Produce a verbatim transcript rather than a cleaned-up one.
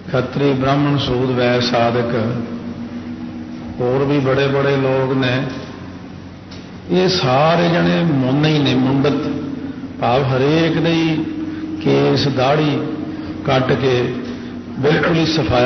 खत्री ब्राह्मण सूद वै साधक और भी बड़े बड़े लोग ने, ये सारे जने मुन ही ने, मुंडत भाव हरेक दे केस दाढ़ी कट के बिल्कुल ही सफाया